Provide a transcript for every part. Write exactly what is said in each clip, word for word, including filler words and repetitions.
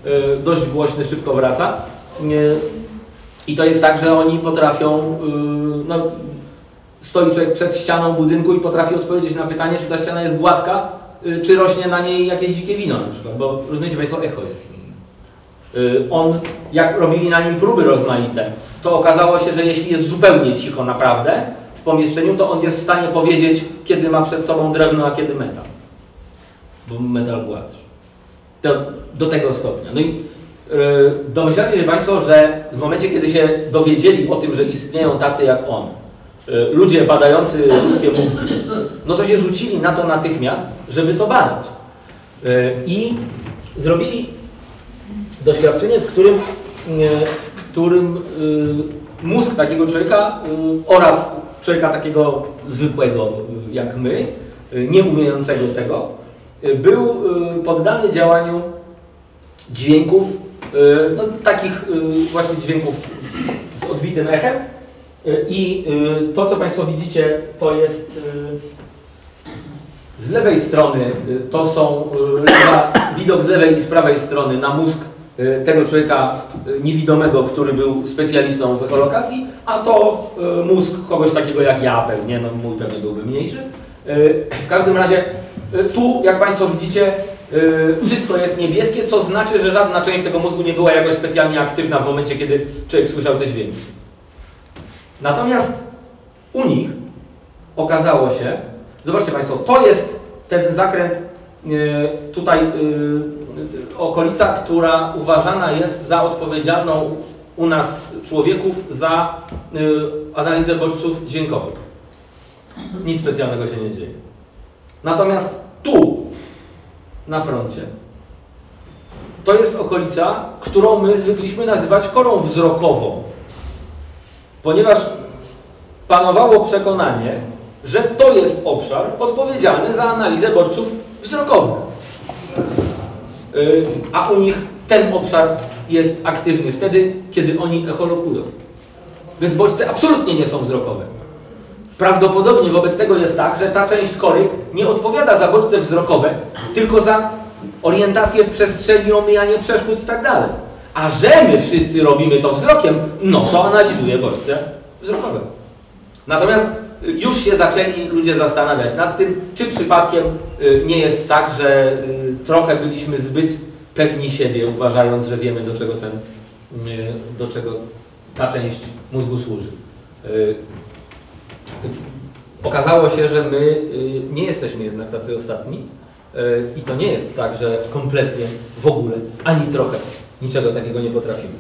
dość głośny, szybko wraca. I to jest tak, że oni potrafią, no, stoi człowiek przed ścianą budynku i potrafi odpowiedzieć na pytanie, czy ta ściana jest gładka, czy rośnie na niej jakieś dzikie wino na przykład, bo rozumiecie Państwo, echo jest. On, jak robili na nim próby rozmaite, to okazało się, że jeśli jest zupełnie cicho naprawdę w pomieszczeniu, to on jest w stanie powiedzieć, kiedy ma przed sobą drewno, a kiedy metal. Bo metal gładszy. Do, do tego stopnia. No i yy, domyślacie się Państwo, że w momencie, kiedy się dowiedzieli o tym, że istnieją tacy jak on, yy, ludzie badający ludzkie mózgi, no to się rzucili na to natychmiast, żeby to badać. Yy, I zrobili doświadczenie, w którym, yy, w którym yy, mózg takiego człowieka yy, oraz człowieka takiego zwykłego yy, jak my, yy, nie umiejącego tego, yy, był yy, poddany działaniu dźwięków, yy, no, takich yy, właśnie dźwięków z odbitym echem. Yy, I yy, to, co Państwo widzicie, to jest yy, z lewej strony, yy, to są yy, lewa, widok z lewej i z prawej strony na mózg tego człowieka niewidomego, który był specjalistą w echolokacji, a to mózg kogoś takiego jak ja pewnie, no mój pewnie byłby mniejszy. W każdym razie tu, jak Państwo widzicie, wszystko jest niebieskie, co znaczy, że żadna część tego mózgu nie była jakoś specjalnie aktywna w momencie, kiedy człowiek słyszał te dźwięki. Natomiast u nich okazało się, zobaczcie Państwo, to jest ten zakręt tutaj, okolica, która uważana jest za odpowiedzialną u nas człowieków za y, analizę bodźców dźwiękowych. Nic specjalnego się nie dzieje. Natomiast tu, na froncie, to jest okolica, którą my zwykliśmy nazywać korą wzrokową. Ponieważ panowało przekonanie, że to jest obszar odpowiedzialny za analizę bodźców wzrokowych. A u nich ten obszar jest aktywny wtedy, kiedy oni echolokują. Więc bodźce absolutnie nie są wzrokowe. Prawdopodobnie wobec tego jest tak, że ta część kory nie odpowiada za bodźce wzrokowe, tylko za orientację w przestrzeni, omijanie przeszkód i tak dalej. A że my wszyscy robimy to wzrokiem, no to analizuje bodźce wzrokowe. Natomiast już się zaczęli ludzie zastanawiać nad tym, czy przypadkiem nie jest tak, że trochę byliśmy zbyt pewni siebie, uważając, że wiemy, do czego, ten, do czego ta część mózgu służy. Więc okazało się, że my nie jesteśmy jednak tacy ostatni i to nie jest tak, że kompletnie, w ogóle, ani trochę niczego takiego nie potrafimy.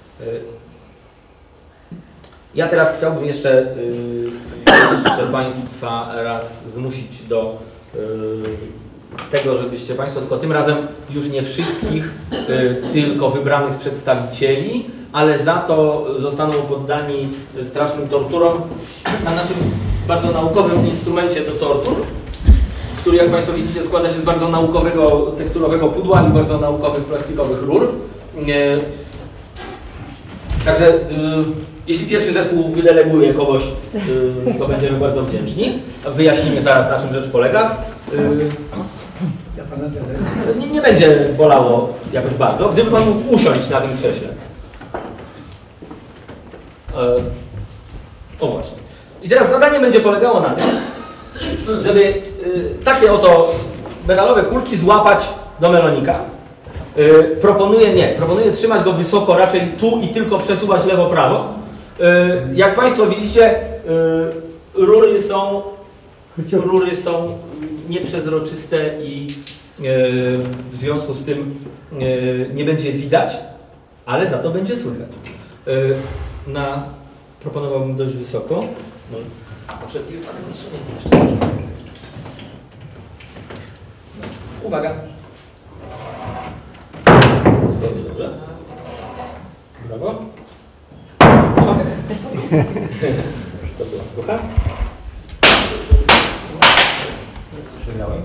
Ja teraz chciałbym jeszcze, jeszcze Państwa raz zmusić do tego, żebyście Państwo, tylko tym razem już nie wszystkich, tylko wybranych przedstawicieli, ale za to zostaną poddani strasznym torturom na naszym bardzo naukowym instrumencie do tortur, który, jak Państwo widzicie, składa się z bardzo naukowego, tekturowego pudła i bardzo naukowych plastikowych rur. Także jeśli pierwszy zespół wydeleguje kogoś, to będziemy bardzo wdzięczni. Wyjaśnimy zaraz, na czym rzecz polega. Nie, nie będzie bolało jakoś bardzo, gdyby Pan mógł usiąść na tym krześle. O właśnie. I teraz zadanie będzie polegało na tym, żeby takie oto metalowe kulki złapać do melonika. Proponuję nie, proponuję trzymać go wysoko, raczej tu i tylko przesuwać lewo-prawo. Jak Państwo widzicie, rury są, rury są nieprzezroczyste i w związku z tym nie będzie widać, ale za to będzie słychać. Na, proponowałbym dość wysoko. No, uwaga. Dobrze. Brawo. To była słucha. Coś miałem.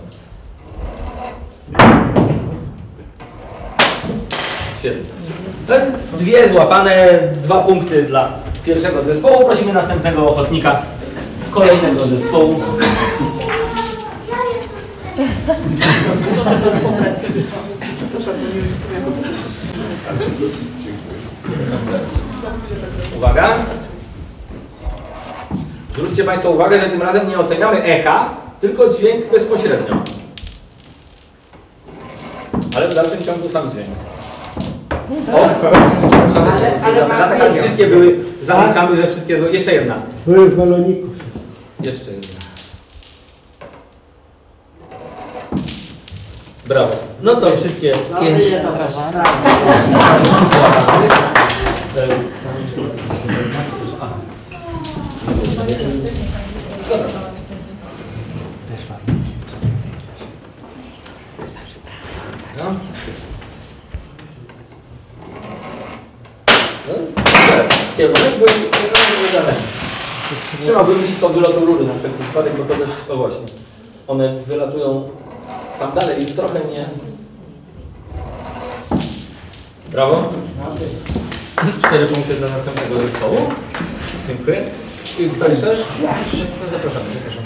Świetnie. Dwie złapane, dwa punkty dla pierwszego zespołu. Prosimy następnego ochotnika z kolejnego zespołu. Uwaga. Zwróćcie Państwo uwagę, że tym razem nie oceniamy echa, tylko dźwięk bezpośrednio. Ale w dalszym ciągu sam dźwięk. O! Ale, ale, ale, ale wszystkie były, zamykamy, że wszystkie... Jeszcze jedna. Były w baloniku wszystko. Jeszcze jedna. Brawo. No to wszystkie pięć. No. Kierunek był wydany. Trzymałbym blisko wylotu rury na wszelki wypadek, bo to dość, o właśnie, one wylatują tam dalej już trochę nie... Brawo. Cztery punkty dla następnego zespołu. Dziękuję. I kto jeszcze? Zapraszam, zapraszam.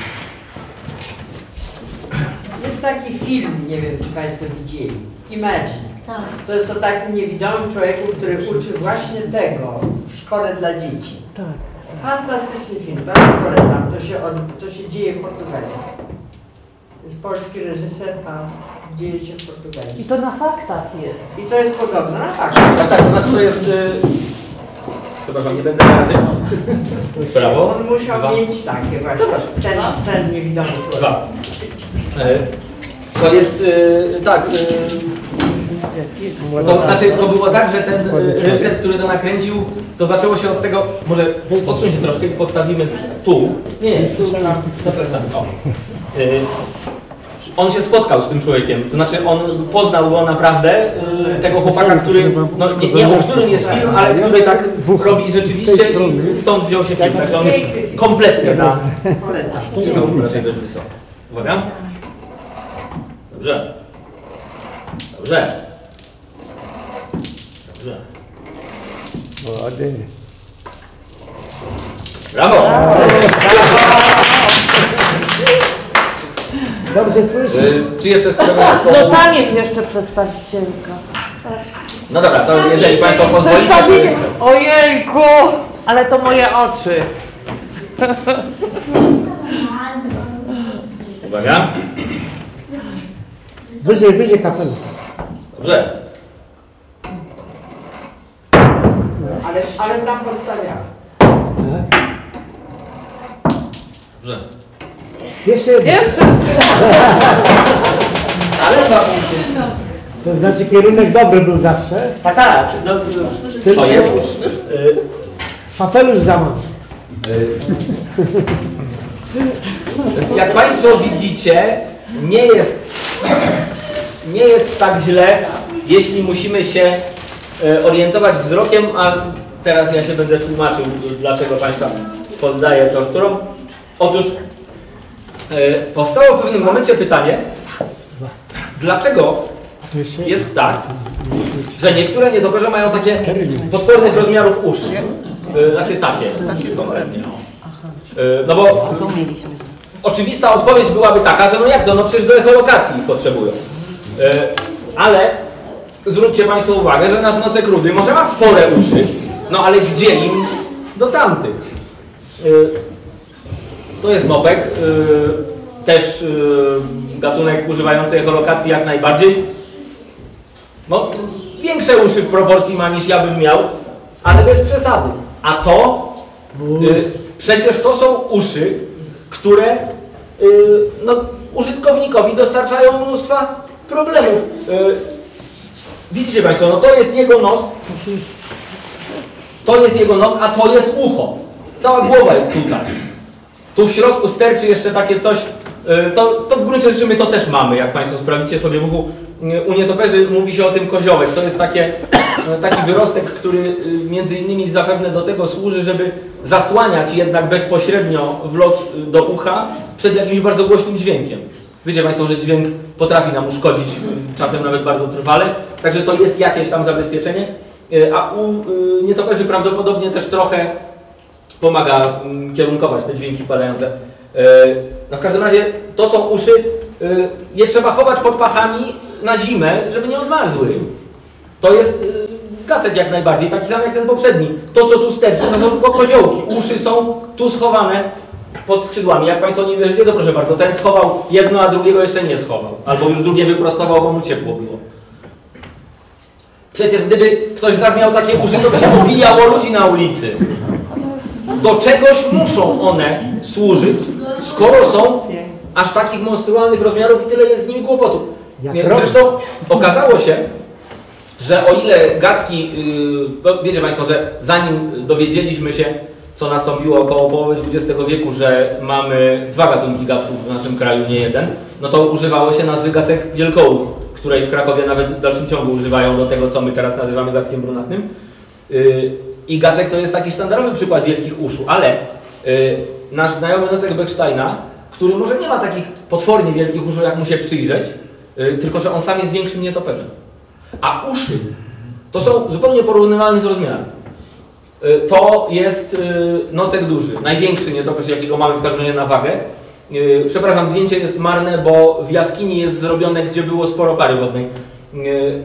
Jest taki film, nie wiem czy Państwo widzieli, Imagine. Tak. To jest o takim niewidomym człowieku, który uczy właśnie tego w szkole dla dzieci. Tak. Fantastyczny film, bardzo polecam. To się, od, to się dzieje w Portugalii. Jest polski reżyser, a dzieje się w Portugalii. I to na faktach jest. I to jest podobne na fakt. Tak, tak, to znaczy to jest... Yy... Przepraszam, nie będę na razie. Brawo. On musiał Dwa. mieć takie właśnie, ten, ten niewidomy człowiek. Dwa. Yy, to jest... Yy, tak... Yy... To znaczy, to było tak, że ten y, reżyser, który to nakręcił, to zaczęło się od tego, może odsuń się troszkę i postawimy tu. Nie, nie, tu na, na plecach. O. Y, on się spotkał z tym człowiekiem, to znaczy on poznał go naprawdę, y, tego chłopaka, który, no nie, nie o którym jest film, ale który tak robi rzeczywiście i stąd wziął się film, także on jest kompletnie na... Polecam. Trzymał raczej dość wysoko. Uwaga. Dobrze. Dobrze. Dobrze. Młody. Brawo! Dobrze słyszę. Y, czy jeszcze z którego zespołu? No taniec jeszcze przedstawicielka. No dobra, to jeżeli Państwo pozwolicie, to Przedstawiciel... jeszcze. Ojejku! Ale to moje oczy. Uwaga. Wyżej, wyżej kapelusz. Dobrze. Ale, ale tam podstawiamy. Dobrze. Jeszcze jedno. Jeszcze! Ale pamiętajcie. To znaczy kierunek dobry był zawsze. Tak, tak. No, to jest. Y, Kapelusz za mały. Więc jak Państwo widzicie, nie jest, nie jest tak źle, jeśli musimy się e, orientować wzrokiem, a teraz ja się będę tłumaczył, dlaczego Państwa poddaję torturom. Otóż e, powstało w pewnym momencie pytanie, dlaczego jest tak, że niektóre nietoperze mają takie potwornych rozmiarów uszy. E, znaczy takie konkretnie. E, no bo oczywista odpowiedź byłaby taka, że no jak to, no przecież do echolokacji potrzebują. E, ale zwróćcie Państwo uwagę, że nasz nocek rudy może ma spore uszy, no ale gdzie im do tamtych? E, to jest nopek, e, też e, gatunek używający echolokacji jak najbardziej. No, większe uszy w proporcji ma niż ja bym miał, ale bez przesady. A to, y, przecież to są uszy, które y, no, użytkownikowi dostarczają mnóstwa problemów. Y, widzicie Państwo, no to jest jego nos, to jest jego nos, a to jest ucho. Cała głowa jest tutaj. Tu w środku sterczy jeszcze takie coś, y, to, to w gruncie rzeczy my to też mamy, jak Państwo sprawdzicie sobie w uchu. U nietoperzy mówi się o tym koziołek. To jest takie, taki wyrostek, który między innymi zapewne do tego służy, żeby zasłaniać jednak bezpośrednio wlot do ucha przed jakimś bardzo głośnym dźwiękiem. Wiecie Państwo, że dźwięk potrafi nam uszkodzić, czasem nawet bardzo trwale, także to jest jakieś tam zabezpieczenie. A u nietoperzy prawdopodobnie też trochę pomaga kierunkować te dźwięki wpadające. No w każdym razie to są uszy, je trzeba chować pod pachami na zimę, żeby nie odmarzły. To jest Gacek jak najbardziej, taki sam jak ten poprzedni. To, co tu stepnie, to są tylko koziołki. Uszy są tu schowane pod skrzydłami. Jak Państwo nie wierzycie, to proszę bardzo, ten schował jedno, a drugiego jeszcze nie schował. Albo już drugie wyprostował, bo mu ciepło było. Przecież gdyby ktoś z nas miał takie uszy, to by się obijało ludzi na ulicy. Do czegoś muszą one służyć, skoro są aż takich monstrualnych rozmiarów i tyle jest z nimi kłopotu. Zresztą okazało się, że o ile gacki, yy, wiecie Państwo, że zanim dowiedzieliśmy się, co nastąpiło około połowy dwudziestego wieku, że mamy dwa gatunki gacków w naszym kraju, nie jeden, no to używało się nazwy gacek wielkołów, której w Krakowie nawet w dalszym ciągu używają do tego, co my teraz nazywamy gackiem brunatnym. Yy, I gacek to jest taki sztandarowy przykład wielkich uszu, ale yy, nasz znajomy Nocek Becksteina, który może nie ma takich potwornie wielkich uszu, jak mu się przyjrzeć, yy, tylko że on sam jest większym nietoperzem. A uszy to są zupełnie porównywalnych rozmiarów. Yy, to jest yy, Nocek duży, największy nietoperz, jakiego mamy w każdym razie na wagę. Yy, przepraszam, zdjęcie jest marne, bo w jaskini jest zrobione, gdzie było sporo pary wodnej. Yy,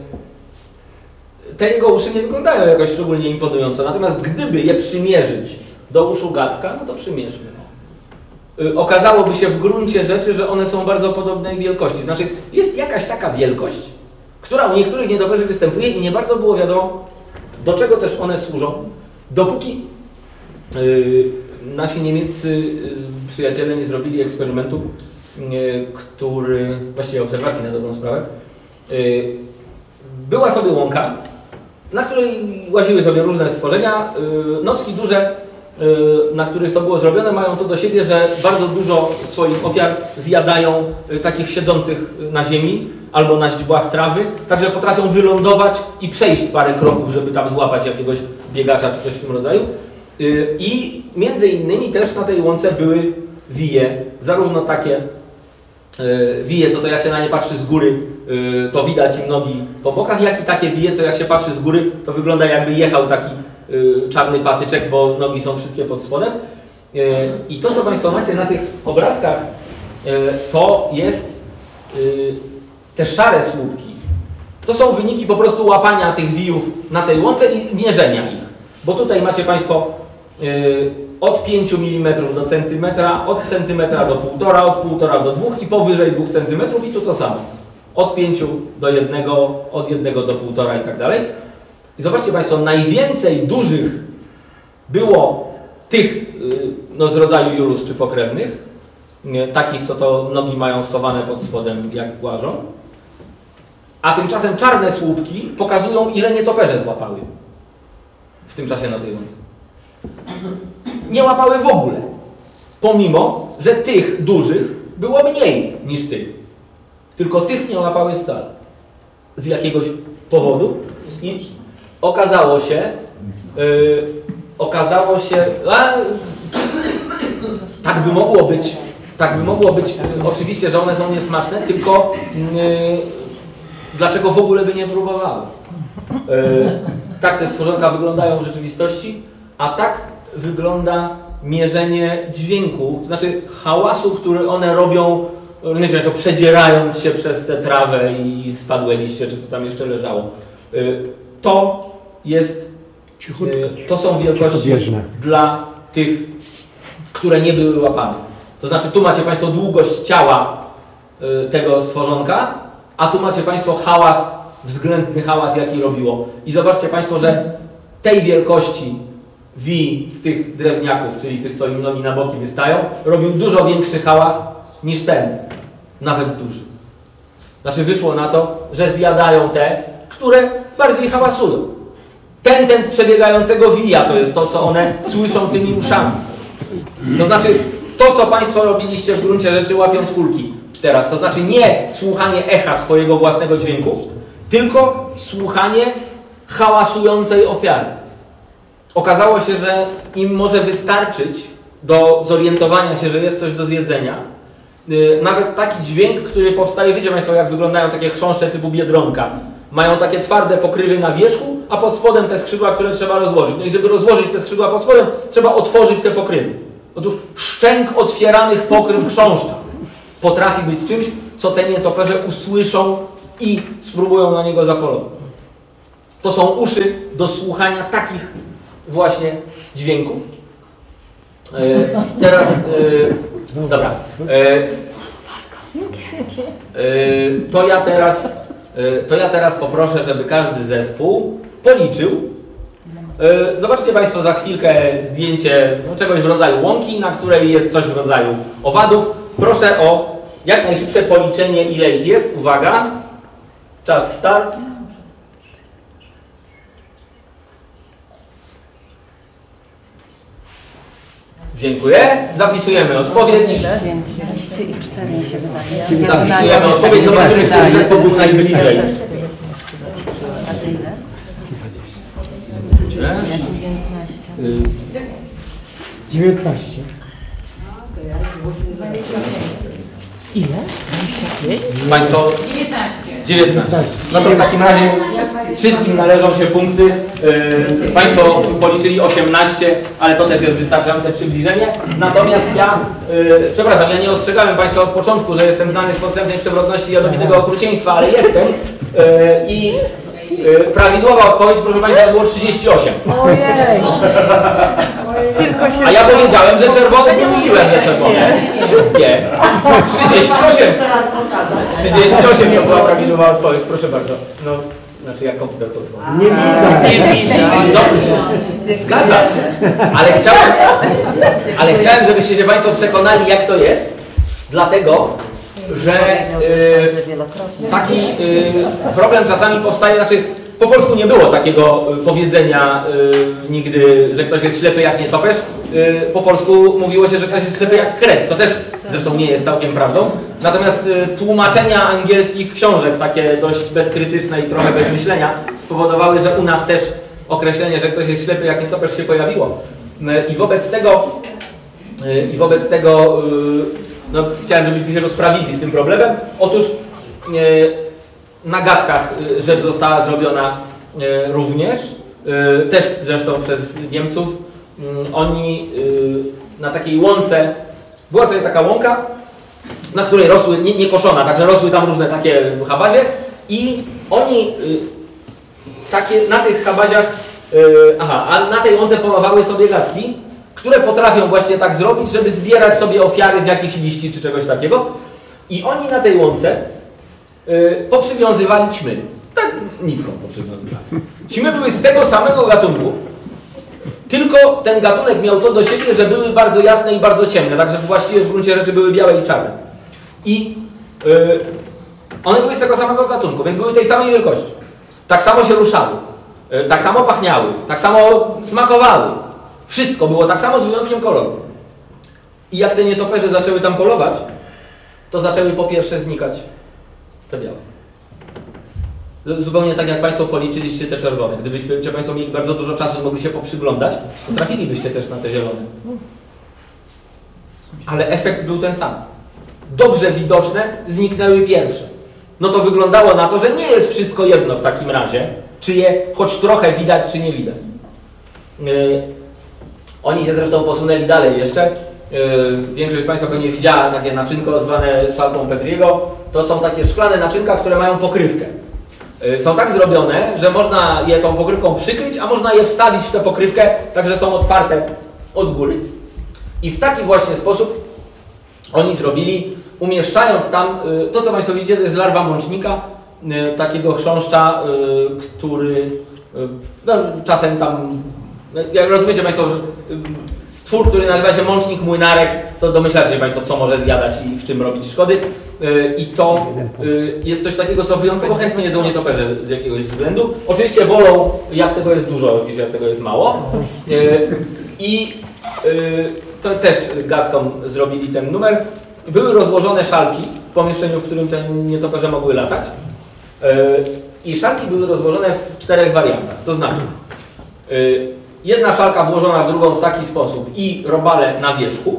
Te jego uszy nie wyglądają jakoś szczególnie imponująco, natomiast gdyby je przymierzyć do uszu gacka, no to przymierzmy. Yy, okazałoby się w gruncie rzeczy, że one są bardzo podobnej wielkości. Znaczy, jest jakaś taka wielkość, która u niektórych nietoperzy występuje i nie bardzo było wiadomo, do czego też one służą, dopóki yy, nasi niemieccy yy, przyjaciele nie zrobili eksperymentu, yy, który, właściwie obserwacji na dobrą sprawę. Yy, była sobie łąka, na której łaziły sobie różne stworzenia. Yy, nocki duże, yy, na których to było zrobione, mają to do siebie, że bardzo dużo swoich ofiar zjadają yy, takich siedzących na ziemi albo na źdźbłach trawy, także potrafią wylądować i przejść parę kroków, żeby tam złapać jakiegoś biegacza czy coś w tym rodzaju. Yy, I między innymi też na tej łące były wije, zarówno takie yy, wije, co to jak się na nie patrzy z góry, yy, to widać im nogi po bokach, jak i takie wije, co jak się patrzy z góry, to wygląda jakby jechał taki yy, czarny patyczek, bo nogi są wszystkie pod spodem. Yy, I to, co Państwo macie na tych obrazkach, yy, to jest yy, te szare słupki. To są wyniki po prostu łapania tych wijów na tej łące i mierzenia ich. Bo tutaj macie Państwo yy, od pięciu milimetrów do centymetra, od centymetra do półtora, od półtora do dwóch i powyżej dwóch centymetrów i tu to samo. Od pięciu do jednego, od jednego do półtora i tak dalej. I zobaczcie Państwo, najwięcej dużych było tych yy, no, z rodzaju julus czy pokrewnych, yy, takich, co to nogi mają schowane pod spodem, jak łażą. A tymczasem czarne słupki pokazują, ile nietoperze złapały w tym czasie na tej łące. Nie łapały w ogóle, pomimo że tych dużych było mniej niż tych. Tylko tych nie łapały wcale. Z jakiegoś powodu. I okazało się, yy, okazało się, a, tak by mogło być, tak by mogło być, yy, oczywiście, że one są niesmaczne, tylko yy, dlaczego w ogóle by nie próbowały? Yy, tak te stworzonka wyglądają w rzeczywistości, a tak wygląda mierzenie dźwięku, to znaczy hałasu, który one robią, nie wiem, to przedzierając się przez tę trawę i spadłe liście, czy co tam jeszcze leżało. Yy, to jest, yy, to są wielkości dla tych, które nie były łapane. To znaczy tu macie Państwo długość ciała yy, tego stworzonka, a tu macie Państwo hałas, względny hałas, jaki robiło. I zobaczcie Państwo, że tej wielkości wi z tych drewniaków, czyli tych, co im nogi na boki wystają, robił dużo większy hałas niż ten, nawet duży. Znaczy wyszło na to, że zjadają te, które bardziej hałasują. Ten tent przebiegającego wija to jest to, co one słyszą tymi uszami. To znaczy to, co Państwo robiliście w gruncie rzeczy łapiąc kulki teraz, to znaczy nie słuchanie echa swojego własnego dźwięku, tylko słuchanie hałasującej ofiary. Okazało się, że im może wystarczyć do zorientowania się, że jest coś do zjedzenia. Yy, nawet taki dźwięk, który powstaje, wiecie Państwo, jak wyglądają takie chrząszcze typu biedronka. Mają takie twarde pokrywy na wierzchu, a pod spodem te skrzydła, które trzeba rozłożyć. No i żeby rozłożyć te skrzydła pod spodem, trzeba otworzyć te pokrywy. Otóż szczęk otwieranych pokryw chrząszcza potrafi być czymś, co te nietoperze usłyszą i spróbują na niego zapolować. To są uszy do słuchania takich właśnie dźwięków. E, teraz, e, dobra, e, e, to ja teraz, e, to ja teraz poproszę, żeby każdy zespół policzył. E, zobaczcie Państwo za chwilkę zdjęcie no, czegoś w rodzaju łąki, na której jest coś w rodzaju owadów. Proszę o jak najszybsze policzenie, ile ich jest. Uwaga, czas start. Dziękuję. Zapisujemy odpowiedź. dwieście i cztery mi się wydaje. Zapisujemy odpowiedź. Zobaczymy, który zespół był najbliżej. A ty ile? Ja dziewiętnaście. dziewiętnaście. Ile? Państwo? dziewiętnaście. dziewiętnaście. No to w takim razie wszystkim należą się punkty. Yy, Państwo policzyli osiemnaście, ale to też jest wystarczające przybliżenie. Natomiast ja, yy, przepraszam, ja nie ostrzegałem Państwa od początku, że jestem znany z podstępnej przewrotności i jadowitego okrucieństwa, ale jestem. Yy, I yy, prawidłowa odpowiedź, proszę Państwa, było trzydzieści osiem. Ojej! Tylko się... A ja powiedziałem, że czerwone, nie mówiłem, że czerwone. Wszystkie. trzydzieści osiem. trzydzieści osiem to była prawidłowa odpowiedź, proszę bardzo. No, znaczy jak komputer to zna. Nie widać. No, zgadza się. Ale chciałem, ale chciałem, żebyście się Państwo przekonali, jak to jest. Dlatego, że yy, taki yy, problem czasami powstaje, znaczy po polsku nie było takiego y, powiedzenia y, nigdy, że ktoś jest ślepy jak nietoperz. Y, po polsku mówiło się, że ktoś jest ślepy jak kret, co też zresztą nie jest całkiem prawdą. Natomiast y, tłumaczenia angielskich książek, takie dość bezkrytyczne i trochę bez myślenia, spowodowały, że u nas też określenie, że ktoś jest ślepy jak nietoperz się pojawiło. Y, I wobec tego, y, i wobec tego y, no, chciałem, żebyśmy się rozprawili z tym problemem. Otóż y, na Gackach rzecz została zrobiona również, też zresztą przez Niemców. Oni na takiej łące, była sobie taka łąka, na której rosły, nie, nie koszona, także rosły tam różne takie habazie i oni takie, na tych habaziach, aha, a na tej łące polowały sobie Gacki, które potrafią właśnie tak zrobić, żeby zbierać sobie ofiary z jakichś liści czy czegoś takiego. I oni na tej łące Yy, poprzywiązywali ćmy. Tak nitką poprzywiązywali. Ćmy były z tego samego gatunku, tylko ten gatunek miał to do siebie, że były bardzo jasne i bardzo ciemne, także właściwie w gruncie rzeczy były białe i czarne. I yy, one były z tego samego gatunku, więc były tej samej wielkości. Tak samo się ruszały, yy, tak samo pachniały, tak samo smakowały. Wszystko było tak samo z wyjątkiem koloru. I jak te nietoperze zaczęły tam polować, to zaczęły po pierwsze znikać te białe. Zupełnie tak jak Państwo policzyliście te czerwone. Gdybyście Państwo mieli bardzo dużo czasu i mogli się poprzyglądać, to trafilibyście też na te zielone. Ale efekt był ten sam. Dobrze widoczne zniknęły pierwsze. No to wyglądało na to, że nie jest wszystko jedno w takim razie, czy je choć trochę widać, czy nie widać. Yy, oni się zresztą posunęli dalej jeszcze. Yy, większość z Państwa pewnie widziała takie naczynko zwane szalką Petriego. To są takie szklane naczynka, które mają pokrywkę. Yy, są tak zrobione, że można je tą pokrywką przykryć, a można je wstawić w tę pokrywkę, tak że są otwarte od góry. I w taki właśnie sposób oni zrobili, umieszczając tam, yy, to co Państwo widzicie, to jest larwa mącznika, yy, takiego chrząszcza, yy, który yy, no, czasem tam, jak rozumiecie Państwo, że yy, stwór, który nazywa się mącznik młynarek, to domyślacie się Państwo, co może zjadać i w czym robić szkody. Yy, I to yy, jest coś takiego, co wyjątkowo chętnie jedzą nietoperze z jakiegoś względu. Oczywiście wolą, jak tego jest dużo, niż jak tego jest mało. Yy, I yy, to też Gackom zrobili ten numer. Były rozłożone szalki w pomieszczeniu, w którym te nietoperze mogły latać. Yy, I szalki były rozłożone w czterech wariantach. To znaczy, yy, jedna szalka włożona w drugą w taki sposób i robale na wierzchu.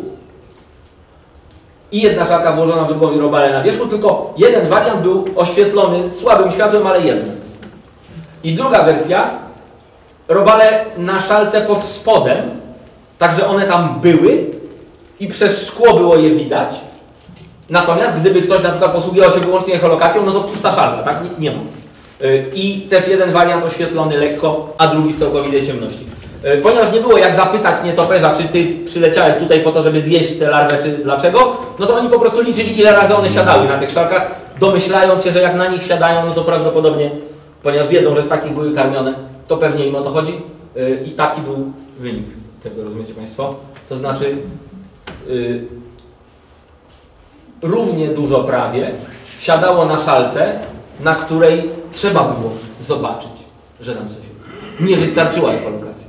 I jedna szalka włożona w drugą i robale na wierzchu, tylko jeden wariant był oświetlony słabym światłem, ale jednym. I druga wersja, robale na szalce pod spodem, także one tam były i przez szkło było je widać. Natomiast gdyby ktoś na przykład posługiwał się wyłącznie echolokacją, no to pusta szalka, tak? Nie, nie ma. I też jeden wariant oświetlony lekko, a drugi w całkowitej ciemności. Ponieważ nie było jak zapytać nietoperza, czy ty przyleciałeś tutaj po to, żeby zjeść tę larwę, czy dlaczego, no to oni po prostu liczyli, ile razy one siadały na tych szarkach, domyślając się, że jak na nich siadają, no to prawdopodobnie, ponieważ wiedzą, że z takich były karmione, to pewnie im o to chodzi. I taki był wynik tego, rozumiecie Państwo? To znaczy yy, równie dużo prawie siadało na szalce, na której trzeba było zobaczyć, że tam coś jest. Nie wystarczyła ekolokacja.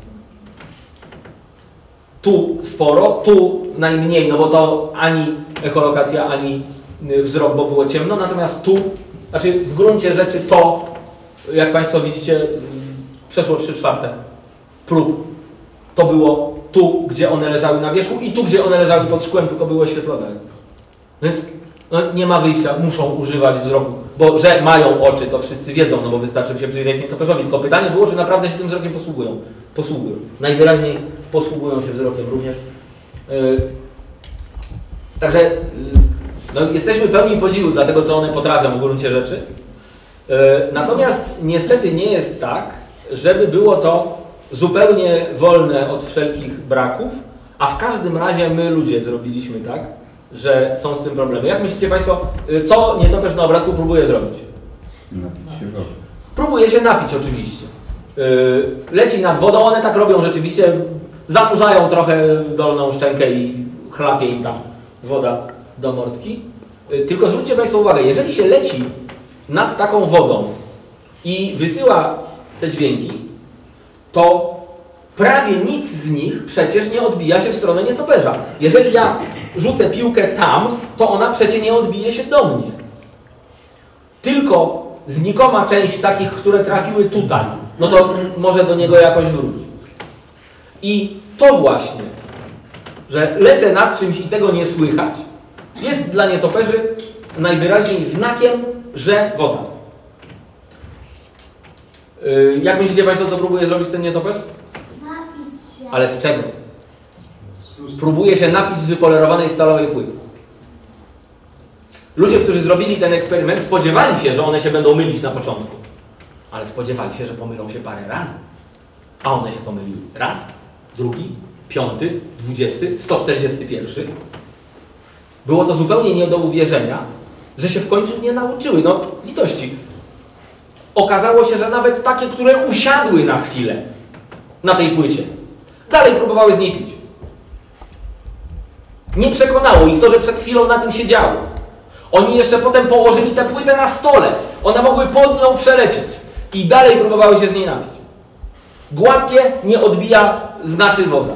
Tu sporo, tu najmniej, no bo to ani echolokacja, ani wzrok, bo było ciemno, natomiast tu, znaczy w gruncie rzeczy to, jak Państwo widzicie, przeszło trzy czwarte prób. To było tu, gdzie one leżały na wierzchu i tu, gdzie one leżały pod szkłem, tylko było oświetlone. Więc no, nie ma wyjścia, muszą używać wzroku, bo że mają oczy, to wszyscy wiedzą, no bo wystarczy się przyjrzeć nietoperzowi. Tylko pytanie było, czy naprawdę się tym wzrokiem posługują. Posługują. Najwyraźniej posługują się wzrokiem również. Yy, także yy, no, jesteśmy pełni podziwu dla tego, co one potrafią w gruncie rzeczy. Yy, natomiast niestety nie jest tak, żeby było to zupełnie wolne od wszelkich braków, a w każdym razie my ludzie zrobiliśmy tak, że są z tym problemy. Jak myślicie Państwo, co nietoperz na obrazku próbuje zrobić? Napić się wody. Próbuje się napić oczywiście. Leci nad wodą, one tak robią rzeczywiście, zanurzają trochę dolną szczękę i chlapie im tam woda do mordki. Tylko zwróćcie Państwo uwagę, jeżeli się leci nad taką wodą i wysyła te dźwięki, to prawie nic z nich przecież nie odbija się w stronę nietoperza. Jeżeli ja rzucę piłkę tam, to ona przecież nie odbije się do mnie. Tylko znikoma część takich, które trafiły tutaj, no to może do niego jakoś wrócić. I to właśnie, że lecę nad czymś i tego nie słychać, jest dla nietoperzy najwyraźniej znakiem, że woda. Yy, jak myślicie Państwo, co próbuje zrobić ten nietoperz? Napić się. Ale z czego? Próbuje się napić z wypolerowanej stalowej płyty. Ludzie, którzy zrobili ten eksperyment, spodziewali się, że one się będą mylić na początku. Ale spodziewali się, że pomylą się parę razy. A one się pomyliły. Raz, drugi, piąty, dwudziesty, sto czterdziesty pierwszy. Było to zupełnie nie do uwierzenia, że się w końcu nie nauczyły. No, litości. Okazało się, że nawet takie, które usiadły na chwilę na tej płycie, dalej próbowały z niej pić. Nie przekonało ich to, że przed chwilą na tym siedziało. Oni jeszcze potem położyli tę płytę na stole. One mogły pod nią przelecieć i dalej próbowały się z niej napić. Gładkie nie odbija, znaczy woda.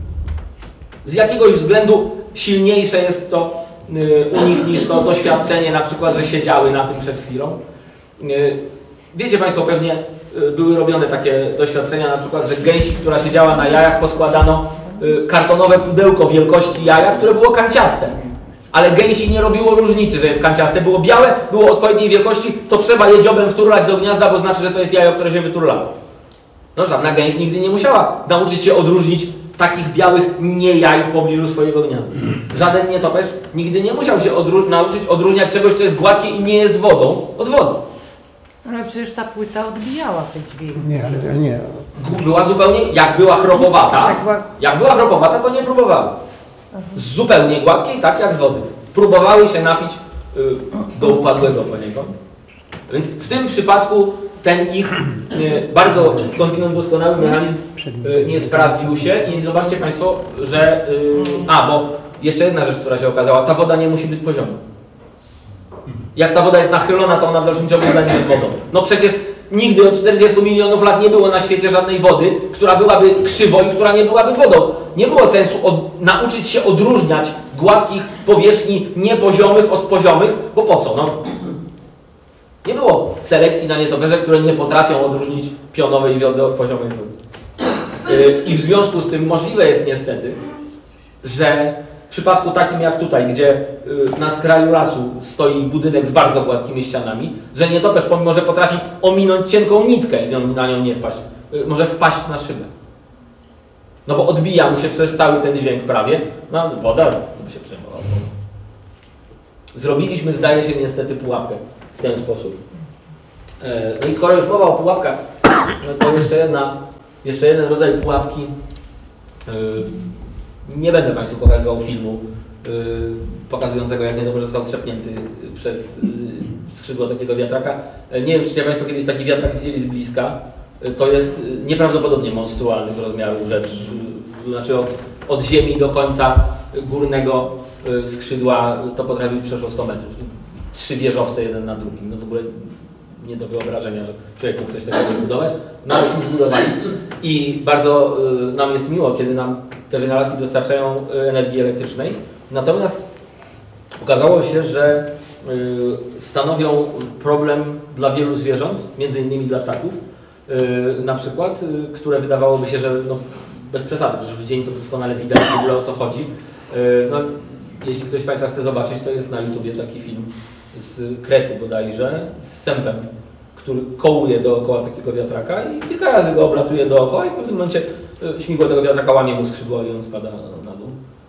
Z jakiegoś względu silniejsze jest to yy, u nich niż to doświadczenie, na przykład, że siedziały na tym przed chwilą. Yy, wiecie Państwo, pewnie yy, były robione takie doświadczenia, na przykład, że gęsi, która siedziała na jajach, podkładano yy, kartonowe pudełko wielkości jaja, które było kanciaste. Ale gęsi nie robiło różnicy, że jest kanciaste. Było białe, było odpowiedniej wielkości, to trzeba je dziobem wturlać do gniazda, bo znaczy, że to jest jajo, które się wyturlało. No żadna gęś nigdy nie musiała nauczyć się odróżnić takich białych nie jaj w pobliżu swojego gniazda. Żaden nietoperz nigdy nie musiał się odró nauczyć odróżniać czegoś, co jest gładkie i nie jest wodą, od wody. Ale przecież ta płyta odbijała te dźwięki. Nie, ale nie. Była zupełnie, jak była chropowata, Tak, była- jak była chropowata, to nie próbowała. Z zupełnie gładkiej, tak jak z wody. Próbowały się napić y, do upadłego poniekąd. Więc w tym przypadku ten ich y, bardzo skądinąd doskonały mechanizm y, nie sprawdził się i zobaczcie Państwo, że... Y, a, bo jeszcze jedna rzecz, która się okazała, ta woda nie musi być pozioma. Jak ta woda jest nachylona, to ona w dalszym ciągu stanie się wodą. No przecież nigdy od czterdziestu milionów lat nie było na świecie żadnej wody, która byłaby krzywo i która nie byłaby wodą. Nie było sensu od, nauczyć się odróżniać gładkich powierzchni niepoziomych od poziomych, bo po co? No, nie było selekcji na nietoperze, które nie potrafią odróżnić pionowej wody od poziomej wody. Yy, I w związku z tym możliwe jest niestety, że w przypadku takim jak tutaj, gdzie yy, na skraju lasu stoi budynek z bardzo gładkimi ścianami, że nietoperz, pomimo że potrafi ominąć cienką nitkę i na nią nie wpaść, yy, może wpaść na szybę. No bo odbija mu się przecież cały ten dźwięk prawie. No woda, to by się przejmowało. Zrobiliśmy, zdaje się, niestety pułapkę w ten sposób. No i skoro już mowa o pułapkach, no to jeszcze, jedna, jeszcze jeden rodzaj pułapki. Nie będę Państwu pokazywał filmu pokazującego, jak niedobrze został trzepnięty przez skrzydło takiego wiatraka. Nie wiem, czy Państwo kiedyś taki wiatrak widzieli z bliska. To jest nieprawdopodobnie monstrualnych rozmiarów rzecz. Znaczy od, od ziemi do końca górnego skrzydła to potrafi być przeszło sto metrów. Trzy wieżowce jeden na drugim. No w ogóle nie do wyobrażenia, że człowiek mógł coś takiego zbudować. No aleśmy zbudowali i bardzo y, nam jest miło, kiedy nam te wynalazki dostarczają y, energii elektrycznej. Natomiast okazało się, że y, stanowią problem dla wielu zwierząt, między innymi dla ptaków, y, na przykład, y, które wydawałoby się, że no, bez przesady, że w dzień to doskonale widać w ogóle o co chodzi. Y, no, jeśli ktoś z Państwa chce zobaczyć, to jest na YouTubie taki film z Krety bodajże, z sępem, który kołuje dookoła takiego wiatraka i kilka razy go oblatuje dookoła i w pewnym momencie śmigło tego wiatraka łamie mu skrzydło i on spada na dół.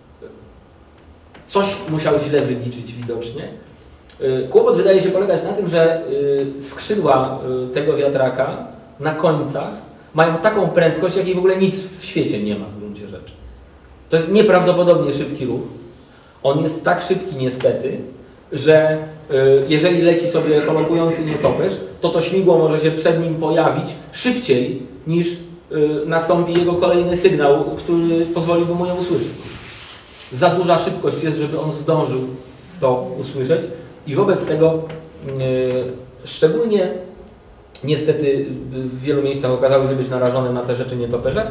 Coś musiał źle wyliczyć widocznie. Kłopot wydaje się polegać na tym, że skrzydła tego wiatraka na końcach mają taką prędkość, jakiej w ogóle nic w świecie nie ma w gruncie rzeczy. To jest nieprawdopodobnie szybki ruch. On jest tak szybki niestety, że jeżeli leci sobie kolokujący nietoperz, to to śmigło może się przed nim pojawić szybciej niż nastąpi jego kolejny sygnał, który pozwoliłby mu ją usłyszeć. Za duża szybkość jest, żeby on zdążył to usłyszeć i wobec tego szczególnie niestety w wielu miejscach okazały się być narażone na te rzeczy nietoperze,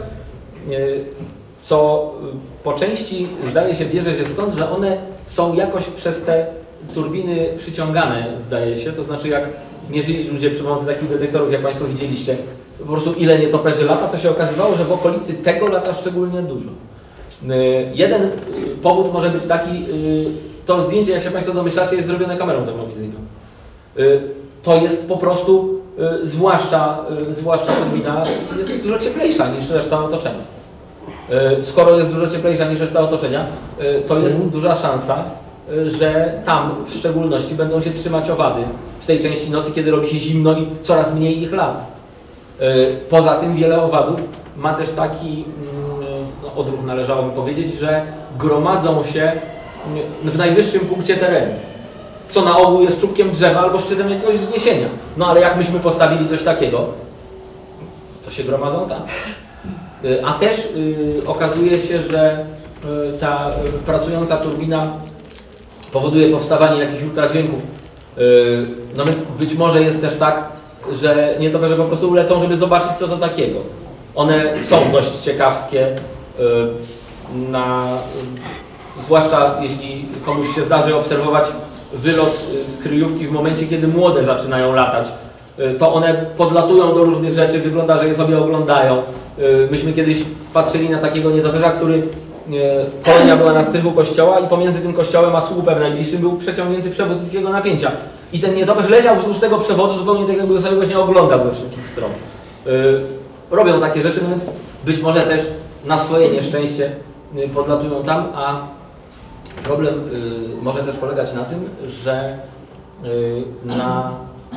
co po części zdaje się bierze się stąd, że one są jakoś przez te turbiny przyciągane, zdaje się, to znaczy jak mierzyli ludzie przy pomocy takich detektorów, jak Państwo widzieliście, po prostu ile nietoperzy lata, to się okazywało, że w okolicy tego lata szczególnie dużo. Jeden powód może być taki, to zdjęcie, jak się Państwo domyślacie, jest zrobione kamerą termowizyjną. To jest po prostu, zwłaszcza, zwłaszcza turbina, jest dużo cieplejsza niż reszta otoczenia. Skoro jest dużo cieplejsza niż reszta otoczenia, to jest duża szansa, że tam w szczególności będą się trzymać owady w tej części nocy, kiedy robi się zimno i coraz mniej ich lata. Poza tym wiele owadów ma też taki no, odruch, należałoby powiedzieć, że gromadzą się w najwyższym punkcie terenu, co na ogół jest czubkiem drzewa albo szczytem jakiegoś wzniesienia. No ale jak myśmy postawili coś takiego, to się gromadzą tam. A też y, okazuje się, że y, ta y, pracująca turbina powoduje powstawanie jakichś ultradźwięków. Yy, no więc być może jest też tak, że nietoperze po prostu lecą, żeby zobaczyć, co to takiego. One są dość ciekawskie, yy, na, yy, zwłaszcza jeśli komuś się zdarzy obserwować wylot z kryjówki w momencie, kiedy młode zaczynają latać. Yy, to one podlatują do różnych rzeczy, wygląda, że je sobie oglądają. Yy, myśmy kiedyś patrzyli na takiego nietoperza, który kolonia była na strychu kościoła i pomiędzy tym kościołem a słupem najbliższym był przeciągnięty przewód niskiego napięcia. I ten nietoperz leciał wzdłuż tego przewodu zupełnie tak, jakby sobie właśnie oglądał ze wszystkich stron. Yy, robią takie rzeczy, no więc być może też na swoje nieszczęście yy, podlatują tam, a problem yy, może też polegać na tym, że yy, na,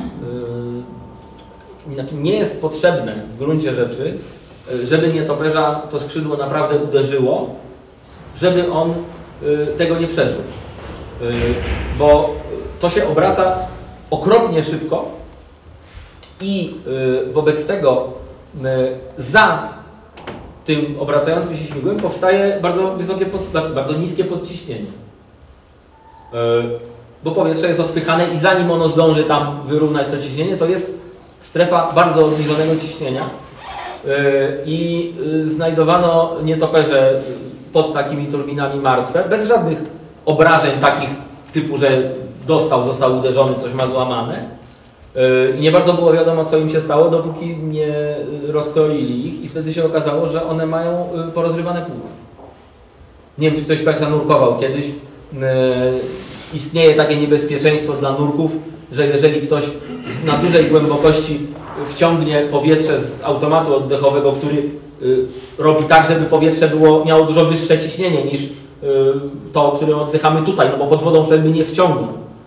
yy, nie jest potrzebne w gruncie rzeczy, yy, żeby nietoperza to skrzydło naprawdę uderzyło, żeby on y, tego nie przeżył. Y, bo to się obraca okropnie szybko i y, wobec tego y, za tym obracającym się śmigłem powstaje bardzo wysokie, pod, znaczy bardzo niskie podciśnienie. Y, bo powietrze jest odpychane i zanim ono zdąży tam wyrównać to ciśnienie, to jest strefa bardzo obniżonego ciśnienia y, i y, znajdowano nietoperze pod takimi turbinami martwe, bez żadnych obrażeń takich typu, że dostał, został uderzony, coś ma złamane. Yy, nie bardzo było wiadomo, co im się stało, dopóki nie rozkroili ich i wtedy się okazało, że one mają yy, porozrywane płuca. Nie wiem, czy ktoś z Państwa nurkował kiedyś. Yy, istnieje takie niebezpieczeństwo dla nurków, że jeżeli ktoś na dużej głębokości wciągnie powietrze z automatu oddechowego, który robi tak, żeby powietrze było, miało dużo wyższe ciśnienie niż to, którym oddychamy tutaj, no bo pod wodą człowiek by nie wciągnął.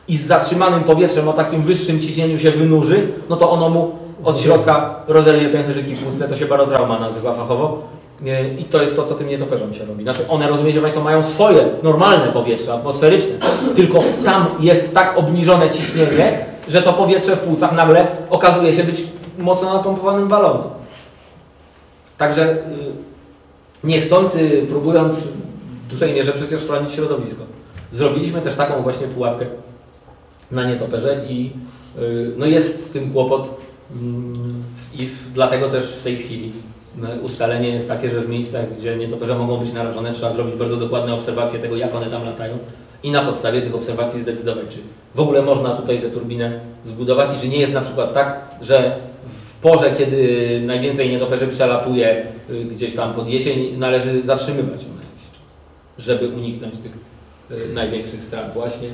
i z zatrzymanym powietrzem o takim wyższym ciśnieniu się wynurzy, no to ono mu od środka rozerwie pęcherzyki płucne, to się barotrauma nazywa fachowo. I to jest to, co tym nietoperzom się robi. Znaczy one, rozumiecie Państwo, mają swoje normalne powietrze atmosferyczne, tylko tam jest tak obniżone ciśnienie, że to powietrze w płucach nagle okazuje się być mocno napompowanym balonem. Także niechcący, próbując w dużej mierze przecież chronić środowisko, zrobiliśmy też taką właśnie pułapkę na nietoperze i no jest z tym kłopot i dlatego też w tej chwili ustalenie jest takie, że w miejscach, gdzie nietoperze mogą być narażone, trzeba zrobić bardzo dokładne obserwacje tego, jak one tam latają i na podstawie tych obserwacji zdecydować, czy w ogóle można tutaj tę turbinę zbudować i czy nie jest na przykład tak, że w porze, kiedy najwięcej nietoperzy przelatuje gdzieś tam pod jesień, należy zatrzymywać ją na jakiś czas, żeby uniknąć tych największych strat właśnie.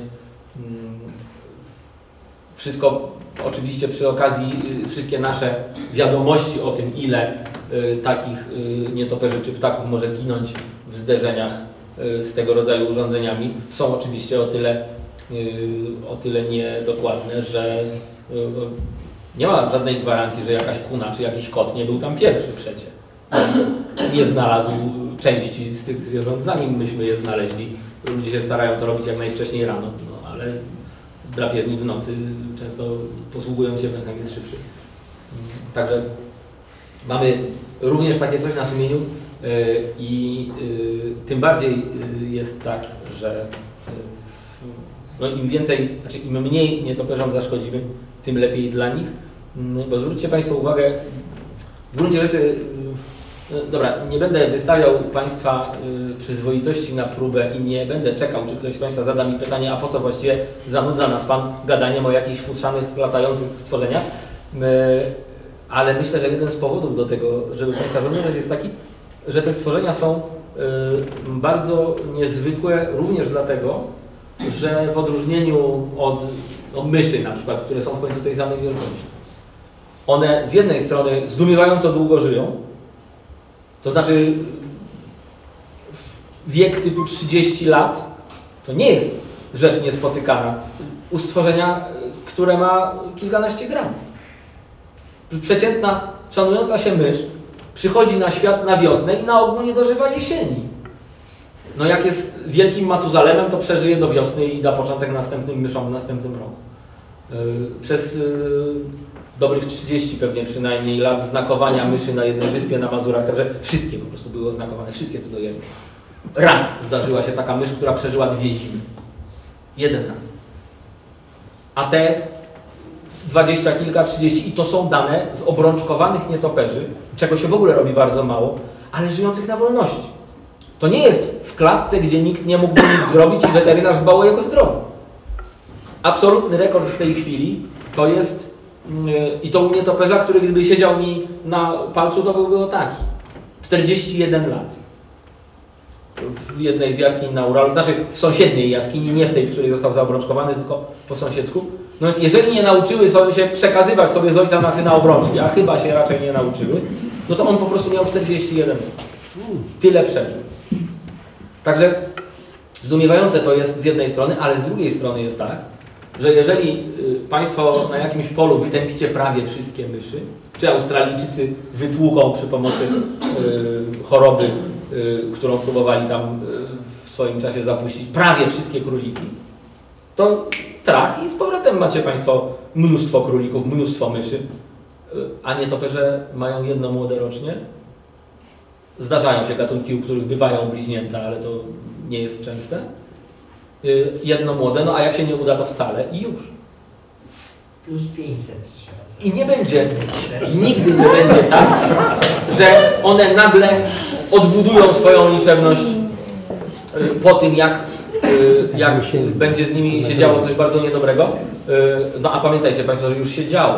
Wszystko oczywiście przy okazji, wszystkie nasze wiadomości o tym, ile y, takich y, nietoperzy czy ptaków może ginąć w zderzeniach y, z tego rodzaju urządzeniami, są oczywiście o tyle, y, o tyle niedokładne, że y, nie ma żadnej gwarancji, że jakaś kuna czy jakiś kot nie był tam pierwszy przecie. Nie znalazł części z tych zwierząt, zanim myśmy je znaleźli. Ludzie się starają to robić jak najwcześniej rano, no, ale drapieżnik w nocy, często posługując się węchem, jest szybszy. Także mamy również takie coś na sumieniu i tym bardziej jest tak, że no im więcej, znaczy im mniej nietoperzom zaszkodzimy, tym lepiej dla nich. Bo zwróćcie Państwo uwagę, w gruncie rzeczy, dobra, nie będę wystawiał Państwa przyzwoitości na próbę i nie będę czekał, czy ktoś z Państwa zada mi pytanie, a po co właściwie zanudza nas Pan gadaniem o jakichś futrzanych, latających stworzeniach. Ale myślę, że jeden z powodów do tego, żeby Państwa zrozumieć, jest taki, że te stworzenia są bardzo niezwykłe również dlatego, że w odróżnieniu od no, myszy na przykład, które są w końcu tej samej wielkości, one z jednej strony zdumiewająco długo żyją, to znaczy wiek typu trzydzieści lat to nie jest rzecz niespotykana u stworzenia, które ma kilkanaście gram. Przeciętna, szanująca się mysz przychodzi na świat na wiosnę i na ogół nie dożywa jesieni. No jak jest wielkim Matuzalemem, to przeżyje do wiosny i da początek następnym myszom w następnym roku. Przez dobrych trzydzieści pewnie przynajmniej lat znakowania myszy na jednej wyspie na Mazurach, także wszystkie po prostu były oznakowane, wszystkie co do jednej. Raz zdarzyła się taka mysz, która przeżyła dwie zimy. Jeden raz. A te dwadzieścia kilka, trzydzieści i to są dane z obrączkowanych nietoperzy, czego się w ogóle robi bardzo mało, ale żyjących na wolności. To nie jest w klatce, gdzie nikt nie mógłby nic zrobić i weterynarz dbał o jego zdrowie. Absolutny rekord w tej chwili to jest yy, i to u nietoperza, który gdyby siedział mi na palcu, to byłby o taki. czterdzieści jeden lat. W jednej z jaskiń na Uralu, znaczy w sąsiedniej jaskini, nie w tej, w której został zaobrączkowany, tylko po sąsiedzku. No więc jeżeli nie nauczyły sobie się przekazywać sobie z ojca na syna obrączki, a chyba się raczej nie nauczyły, no to on po prostu miał czterdzieści jeden lat. Tyle przeżył. Także zdumiewające to jest z jednej strony, ale z drugiej strony jest tak, że jeżeli Państwo na jakimś polu wytępicie prawie wszystkie myszy, czy Australijczycy wytłuką przy pomocy y, choroby, y, którą próbowali tam y, w swoim czasie zapuścić, prawie wszystkie króliki, to trach i z powrotem macie Państwo mnóstwo królików, mnóstwo myszy, y, a nietoperze mają jedno młode rocznie. Zdarzają się gatunki, u których bywają bliźnięta, ale to nie jest częste. Y, jedno młode, no a jak się nie uda, to wcale i już. Plus pięćset trzeba. I nie będzie, nigdy nie będzie tak, że one nagle odbudują swoją liczebność po tym, jak, jak będzie z nimi się działo coś bardzo niedobrego. No a pamiętajcie Państwo, że już się działo.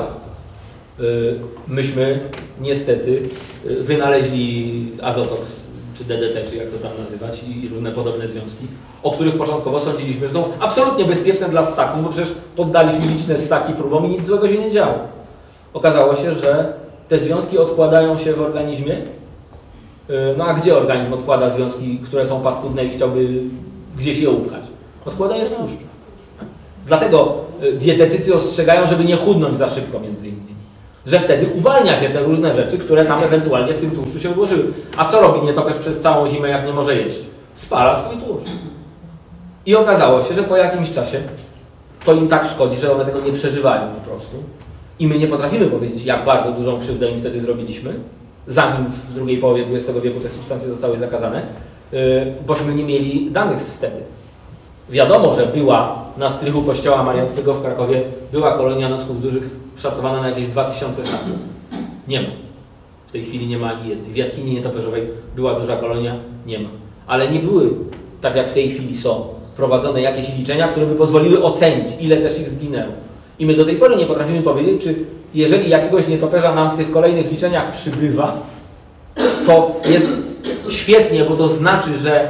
Myśmy niestety wynaleźli azotoks, czy D D T, czy jak to tam nazywać, i różne podobne związki, o których początkowo sądziliśmy, że są absolutnie bezpieczne dla ssaków, bo przecież poddaliśmy liczne ssaki próbom i nic złego się nie działo. Okazało się, że te związki odkładają się w organizmie. No a gdzie organizm odkłada związki, które są paskudne i chciałby gdzieś je upchać? Odkłada je w tłuszczu. Dlatego dietetycy ostrzegają, żeby nie chudnąć za szybko między innymi. Że wtedy uwalnia się te różne rzeczy, które tam ewentualnie w tym tłuszczu się odłożyły. A co robi nietoperz przez całą zimę, jak nie może jeść? Spala swój tłuszcz. I okazało się, że po jakimś czasie to im tak szkodzi, że one tego nie przeżywają po prostu. I my nie potrafimy powiedzieć, jak bardzo dużą krzywdę im wtedy zrobiliśmy, zanim w drugiej połowie dwudziestego wieku te substancje zostały zakazane, yy, bośmy nie mieli danych z wtedy. Wiadomo, że była na strychu kościoła mariackiego w Krakowie, była kolonia nocków dużych, szacowana na jakieś dwa tysiące samic. Nie ma. W tej chwili nie ma ani jednej. W jaskini nietoperzowej była duża kolonia, nie ma. Ale nie były, tak jak w tej chwili są, prowadzone jakieś liczenia, które by pozwoliły ocenić, ile też ich zginęło. I my do tej pory nie potrafimy powiedzieć, czy jeżeli jakiegoś nietoperza nam w tych kolejnych liczeniach przybywa, to jest świetnie, bo to znaczy, że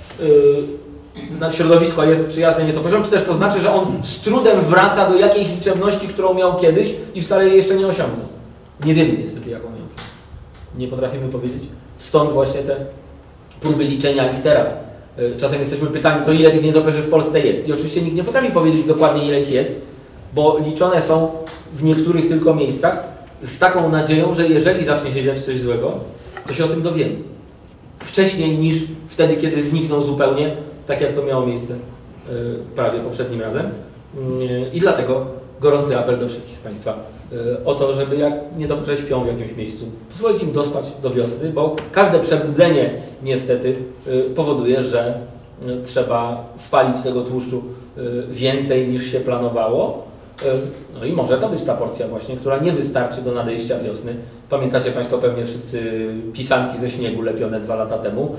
yy, środowisko jest przyjazne nietoperzom, czy też to znaczy, że on z trudem wraca do jakiejś liczebności, którą miał kiedyś i wcale jej jeszcze nie osiągnął. Nie wiemy niestety, jaką miał. Nie potrafimy powiedzieć. Stąd właśnie te próby liczenia i teraz. Czasem jesteśmy pytani, to ile tych nietoperzy w Polsce jest. I oczywiście nikt nie potrafi powiedzieć dokładnie, ile ich jest, bo liczone są w niektórych tylko miejscach z taką nadzieją, że jeżeli zacznie się dziać coś złego, to się o tym dowiemy. Wcześniej niż wtedy, kiedy znikną zupełnie, tak jak to miało miejsce yy, prawie poprzednim razem. Yy, I dlatego gorący apel do wszystkich Państwa yy, o to, żeby jak nietoperze śpią w jakimś miejscu, pozwolić im dospać do wiosny, bo każde przebudzenie niestety yy, powoduje, że yy, trzeba spalić tego tłuszczu yy, więcej niż się planowało. No i może to być ta porcja właśnie, która nie wystarczy do nadejścia wiosny. Pamiętacie Państwo pewnie wszyscy pisanki ze śniegu lepione dwa lata temu.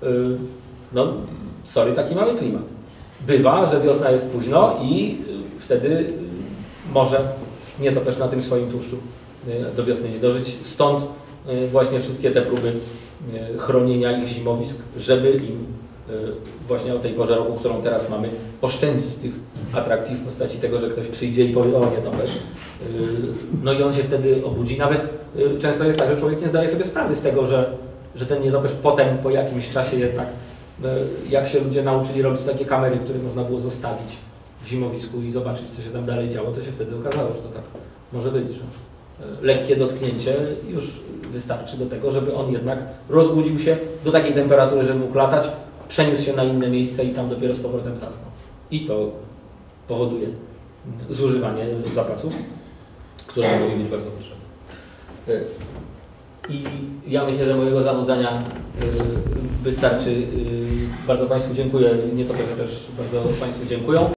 No, sorry, taki mamy klimat. Bywa, że wiosna jest późno i wtedy może nietoperz na tym swoim tłuszczu do wiosny nie dożyć. Stąd właśnie wszystkie te próby chronienia ich zimowisk, żeby im właśnie o tej porze roku, którą teraz mamy, oszczędzić tych atrakcji w postaci tego, że ktoś przyjdzie i powie, o nietoperz. No i on się wtedy obudzi. Nawet często jest tak, że człowiek nie zdaje sobie sprawy z tego, że, że ten nietoperz potem po jakimś czasie jednak, jak się ludzie nauczyli robić takie kamery, które można było zostawić w zimowisku i zobaczyć, co się tam dalej działo, to się wtedy okazało, że to tak może być, że lekkie dotknięcie już wystarczy do tego, żeby on jednak rozbudził się do takiej temperatury, żeby mógł latać, przeniósł się na inne miejsce i tam dopiero z powrotem zasnął. I to powoduje zużywanie zapasów, które mogą być bardzo potrzebne. I ja myślę, że mojego zanudzania wystarczy. Bardzo Państwu dziękuję, nietoperze też bardzo Państwu dziękują.